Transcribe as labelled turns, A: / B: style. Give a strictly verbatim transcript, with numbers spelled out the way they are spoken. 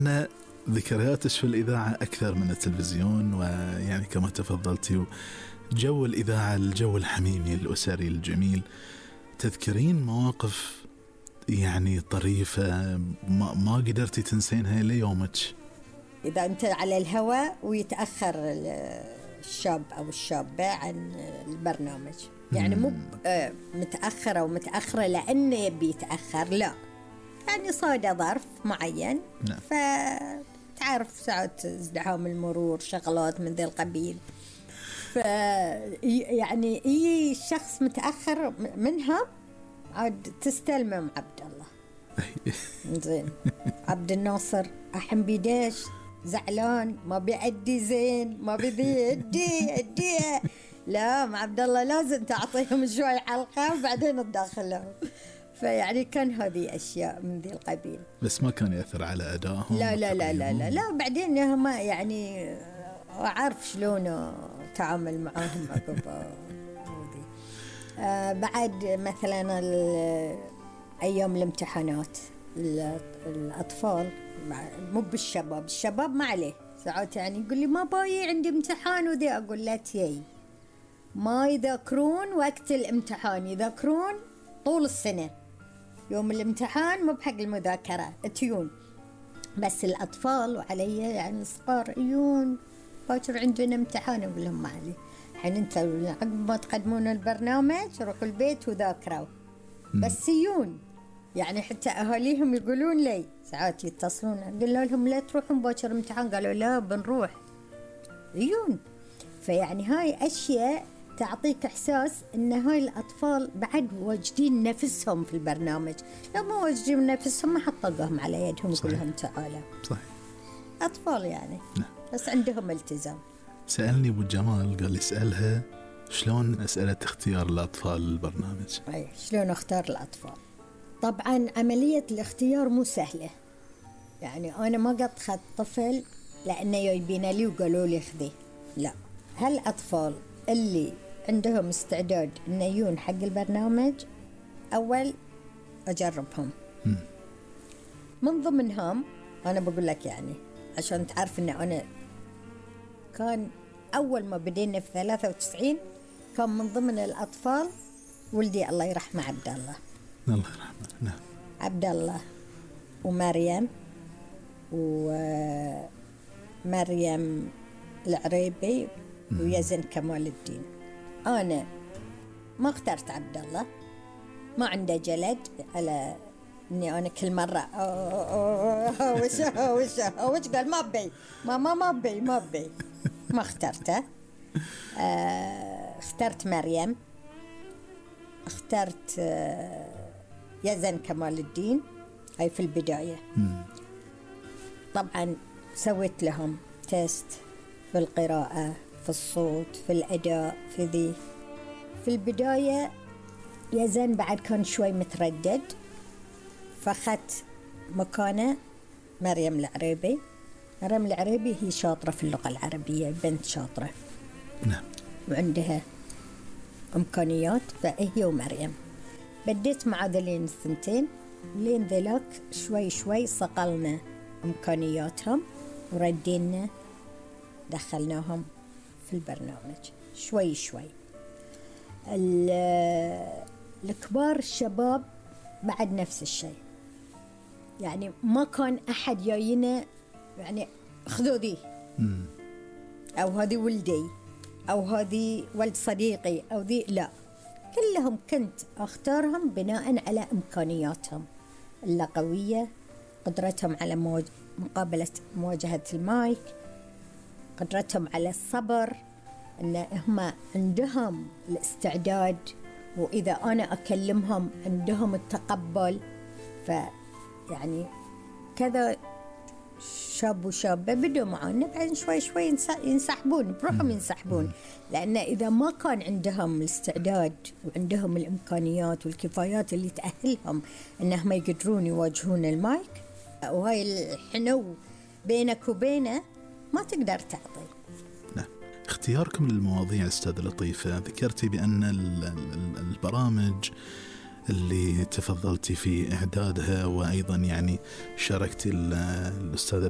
A: أنا ذكرياتك في الإذاعة أكثر من التلفزيون، ويعني كما تفضلتي جو الإذاعة الجو الحميمي الأسري الجميل. تذكرين مواقف يعني طريفة ما, ما قدرتي تنسينها ليومك؟
B: إذا أنت على الهواء ويتأخر الشاب أو الشابة عن البرنامج، يعني مو متأخرة أو متأخرة لأنه بيتأخر، لا، يعني صاد ظرف معين.
A: نعم.
B: فتعرف ساعات ازدحام المرور، شغلات من ذي القبيل، ف يعني أي شخص متأخر منها عاد تستلمه عبد الله. زين. عبد الناصر أحن بيداش زعلان، ما بيأدي زين، ما بيدي يدي يدي لا، مع عبد الله لازم تعطيهم شوي حلقة وبعدين تدخلهم. فيعني كان هذه أشياء من ذي القبيل،
A: بس ما كان يأثر على أدائهم.
B: لا لا لا لا لا, لا. بعدين هم يعني أعرف شلون تعامل معاهم عقب. آه بعد مثلا أيام الامتحانات الأطفال، مو بالشباب، الشباب ما عليه ساعات يعني يقول لي ما باي عندي امتحان وذي، أقول لا تيي ما يذاكرون وقت الامتحان، يذاكرون طول السنة، يوم الامتحان مو بحق المذاكرة تيون. بس الأطفال وعلي يعني الصغار يون باكر عندنا امتحان، أقول لهم ما عليه، حين انت عقب ما تقدمون البرنامج روحوا البيت وذاكروا، بس يون. يعني حتى أهاليهم يقولون لي ساعات يتصلون، قلنا لهم لا تروحون باكر امتحان، قالوا لا بنروح يون. فيعني هاي أشياء تعطيك إحساس إن هاي الأطفال بعد واجدين نفسهم في البرنامج، لو ما واجدين نفسهم ما حطقهم على يدهم كلهم تعالى.
A: صحيح.
B: أطفال يعني.
A: نعم.
B: بس عندهم التزام.
A: سألني أبو جمال قال لي اسألها شلون مسألة اختيار الأطفال للبرنامج.
B: أي شلون اختار الأطفال؟ طبعا عملية الاختيار مو سهلة، يعني أنا ما قد خدت طفل لأنه يبين لي وقالوا لي خذيه، لا، هالأطفال اللي عندهم استعداد إن يجون حق البرنامج أول أجربهم. م. من ضمنهم أنا بقول لك يعني عشان تعرف إن أنا كان أول ما بدينا في ثلاثة وتسعين كان من ضمن الأطفال ولدي الله يرحمه عبد الله.
A: الله يرحمه. نعم.
B: عبد الله ومريم ومريم العريبي ويزن كمال الدين. أنا ما اخترت عبد الله، ما عنده جلد على إني أنا كل مرة وش وش وش قال ما بي ما ما ما بي ما بي ما اخترته. آه اخترت مريم، اخترت آه يزن كمال الدين، هاي في البداية. طبعا سويت لهم تيست في القراءة، في الصوت، في الأداء، في ذي. في البداية يزن بعد كان شوي متردد، فأخذت مكانه مريم العريبي. مريم العريبي هي شاطرة في اللغة العربية، بنت شاطرة.
A: نعم.
B: وعندها إمكانيات، فهي ومريم بديت مع ذلين الثنتين، لين ذلك شوي شوي صقلنا إمكانياتهم وردينا دخلناهم في البرنامج شوي شوي. الكبار الشباب بعد نفس الشيء، يعني ما كان أحد جاينا يعني خذوا ذي أو هذه ولدي أو هذه ولد صديقي أو ذي، لا، كلهم كنت أختارهم بناء على إمكانياتهم اللغوية، قدرتهم على مواج... مقابلة مواجهة المايك، قدرتهم على الصبر، أن هم عندهم الاستعداد، وإذا أنا أكلمهم عندهم التقبل. فيعني كذا شاب وشابة بدوا معنا، بعدين شوي شوي ينسحبون بروحهم ينسحبون، لأن إذا ما كان عندهم الاستعداد وعندهم الإمكانيات والكفايات اللي تأهلهم أنهم يقدرون يواجهون المايك، وهاي الحنو بينك وبينه، ما تقدر تعطي.
A: نعم. اختياركم للمواضيع أستاذ لطيفة، ذكرتي بأن البرامج اللي تفضلتي في إعدادها وأيضا يعني شاركتي الأستاذة